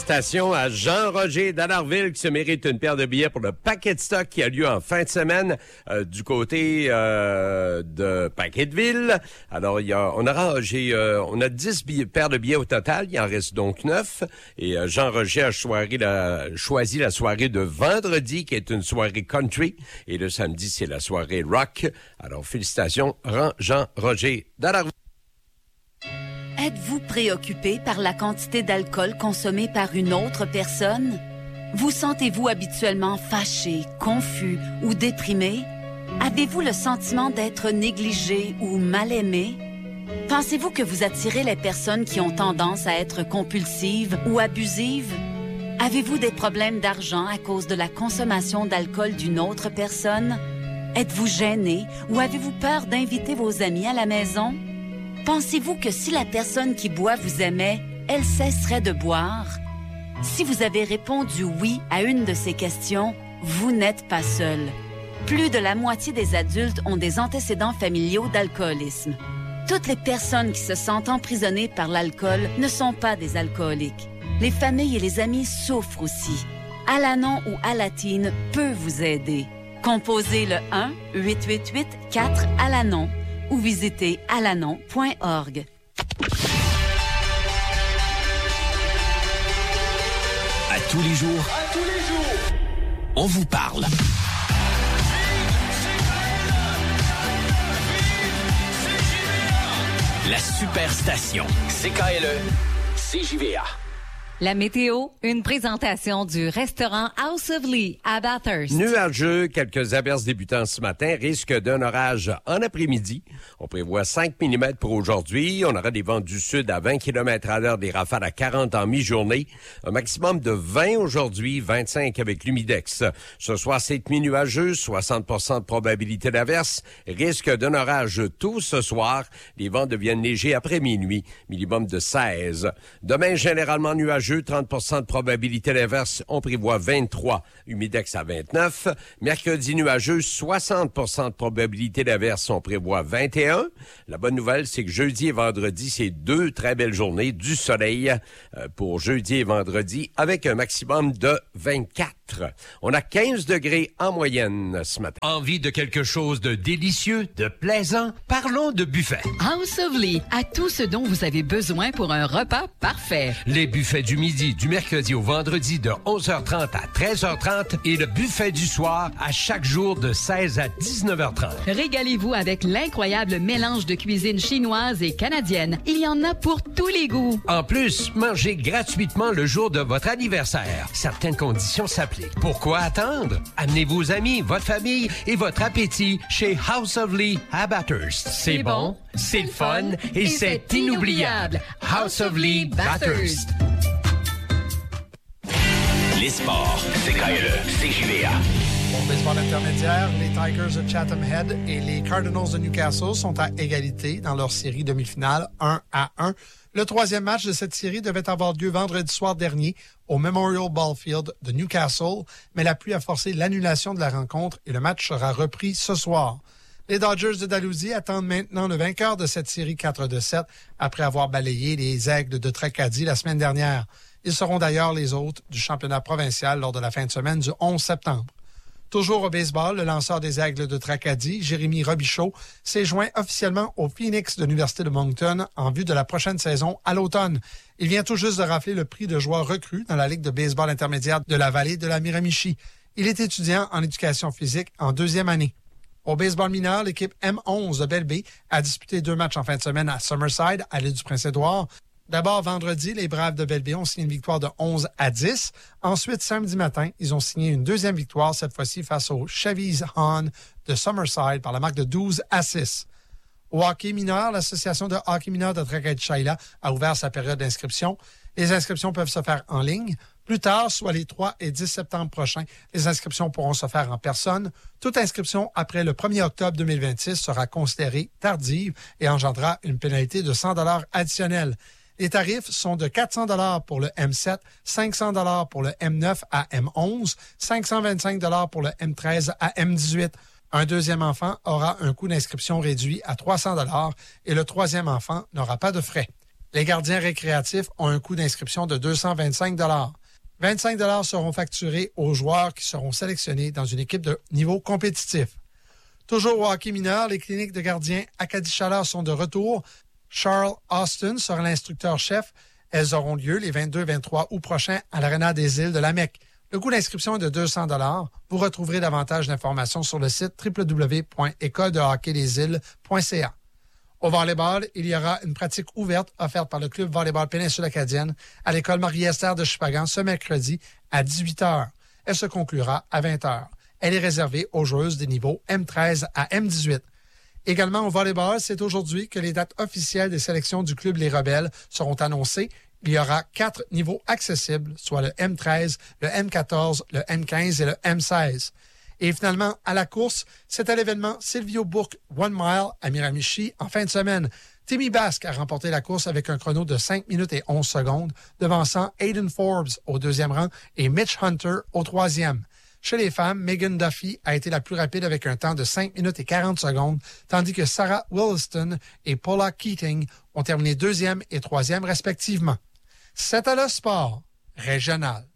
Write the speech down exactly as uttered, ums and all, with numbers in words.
Félicitations à Jean-Roger d'Allarville qui se mérite une paire de billets pour le Paquet de Stock qui a lieu en fin de semaine euh, du côté euh, de Paquetteville. Alors, il y a, on aura, j'ai, euh, on a dix billets, paires de billets au total. Il en reste donc neuf. Et euh, Jean-Roger a choisi la, choisi la soirée de vendredi qui est une soirée country. Et le samedi, c'est la soirée rock. Alors, félicitations, Jean-Roger d'Allarville. Êtes-vous préoccupé par la quantité d'alcool consommée par une autre personne? Vous sentez-vous habituellement fâché, confus ou déprimé? Avez-vous le sentiment d'être négligé ou mal aimé? Pensez-vous que vous attirez les personnes qui ont tendance à être compulsives ou abusives? Avez-vous des problèmes d'argent à cause de la consommation d'alcool d'une autre personne? Êtes-vous gêné ou avez-vous peur d'inviter vos amis à la maison? Pensez-vous que si la personne qui boit vous aimait, elle cesserait de boire? Si vous avez répondu oui à une de ces questions, vous n'êtes pas seul. Plus de la moitié des adultes ont des antécédents familiaux d'alcoolisme. Toutes les personnes qui se sentent emprisonnées par l'alcool ne sont pas des alcooliques. Les familles et les amis souffrent aussi. Al-Anon ou Alatine peut vous aider. Composez le un huit huit huit quatre Al-Anon ou visitez alanon point org. À tous les jours, à tous les jours, on vous parle. La superstation C K L E C J V A. La météo, une présentation du restaurant House of Lee à Bathurst. Nuageux, quelques averses débutant ce matin, risque d'un orage en après-midi. On prévoit cinq millimètres pour aujourd'hui. On aura des vents du sud à vingt kilomètres à l'heure, des rafales à quarante en mi-journée. Un maximum de vingt aujourd'hui, vingt-cinq avec l'humidex. Ce soir, c'est mi-nuageux, soixante pour cent de probabilité d'averse. Risque d'un orage tôt ce soir. Les vents deviennent légers après minuit, minimum de seize. Demain, généralement nuageux, trente pour cent de probabilité d'averse, on prévoit vingt-trois, humidex à vingt-neuf. Mercredi nuageux, soixante pour cent de probabilité d'averse, on prévoit vingt et un. La bonne nouvelle, c'est que jeudi et vendredi, c'est deux très belles journées, du soleil euh, pour jeudi et vendredi, avec un maximum de vingt-quatre. On a quinze degrés en moyenne ce matin. Envie de quelque chose de délicieux, de plaisant? Parlons de buffet. House of Lee a tout ce dont vous avez besoin pour un repas parfait. Les buffets du midi, du mercredi au vendredi de onze heures trente à treize heures trente et le buffet du soir à chaque jour de seize à dix-neuf heures trente. Régalez-vous avec l'incroyable mélange de cuisine chinoise et canadienne. Il y en a pour tous les goûts. En plus, mangez gratuitement le jour de votre anniversaire. Certaines conditions s'appliquent. Pourquoi attendre? Amenez vos amis, votre famille et votre appétit chez House of Lee à Bathurst. C'est, c'est bon, c'est le fun et, et c'est, c'est inoubliable. House of Lee Bathurst. Les sports, C K L E C J V A. Au baseball intermédiaire, les Tigers de Chatham Head et les Cardinals de Newcastle sont à égalité dans leur série demi-finale un à un. Le troisième match de cette série devait avoir lieu vendredi soir dernier au Memorial Ballfield de Newcastle, mais la pluie a forcé l'annulation de la rencontre et le match sera repris ce soir. Les Dodgers de Dalhousie attendent maintenant le vainqueur de cette série quatre de sept après avoir balayé les Aigles de Tracadie la semaine dernière. Ils seront d'ailleurs les hôtes du championnat provincial lors de la fin de semaine du onze septembre. Toujours au baseball, le lanceur des Aigles de Tracadie, Jérémy Robichaud, s'est joint officiellement au Phoenix de l'Université de Moncton en vue de la prochaine saison à l'automne. Il vient tout juste de rafler le prix de joueur recru dans la Ligue de baseball intermédiaire de la vallée de la Miramichi. Il est étudiant en éducation physique en deuxième année. Au baseball mineur, l'équipe M onze de Belle-Baie a disputé deux matchs en fin de semaine à Summerside, à l'île du Prince-Édouard. D'abord, vendredi, les Braves de Belle-Baie ont signé une victoire de onze à dix. Ensuite, samedi matin, ils ont signé une deuxième victoire, cette fois-ci face aux Chevy's Han de Summerside par la marque de douze à six. Au hockey mineur, l'Association de hockey mineur de Tracadie-Shaila a ouvert sa période d'inscription. Les inscriptions peuvent se faire en ligne. Plus tard, soit les trois et dix septembre prochains, les inscriptions pourront se faire en personne. Toute inscription après le premier octobre deux mille vingt-six sera considérée tardive et engendrera une pénalité de cent dollars additionnels. Les tarifs sont de quatre cents dollars pour le M sept, cinq cents dollars pour le M neuf à M onze, cinq cent vingt-cinq dollars pour le M treize à M dix-huit. Un deuxième enfant aura un coût d'inscription réduit à trois cents dollars et le troisième enfant n'aura pas de frais. Les gardiens récréatifs ont un coût d'inscription de deux cent vingt-cinq dollars. vingt-cinq dollars seront facturés aux joueurs qui seront sélectionnés dans une équipe de niveau compétitif. Toujours au hockey mineur, les cliniques de gardiens Acadie-Chaleur sont de retour. Charles Austin sera l'instructeur-chef. Elles auront lieu les vingt-deux vingt-trois août prochains à l'Arena des Îles de la Mecque. Le coût d'inscription est de deux cents dollars. Vous retrouverez davantage d'informations sur le site w w w point école de hockey des îles point c a. Au volleyball, il y aura une pratique ouverte offerte par le club volleyball Péninsule Acadienne à l'école Marie-Esther de Shippagan ce mercredi à dix-huit heures. Elle se conclura à vingt heures. Elle est réservée aux joueuses des niveaux M treize à M dix-huit. Également au volleyball, c'est aujourd'hui que les dates officielles des sélections du club Les Rebelles seront annoncées. Il y aura quatre niveaux accessibles, soit le M treize, le M quatorze, le M quinze et le M seize. Et finalement, à la course, c'est à l'événement Silvio Bourque One Mile à Miramichi en fin de semaine. Timmy Basque a remporté la course avec un chrono de cinq minutes et onze secondes, devançant Aiden Forbes au deuxième rang et Mitch Hunter au troisième. Chez les femmes, Megan Duffy a été la plus rapide avec un temps de cinq minutes et quarante secondes, tandis que Sarah Williston et Paula Keating ont terminé deuxième et troisième respectivement. C'est à le sport régional.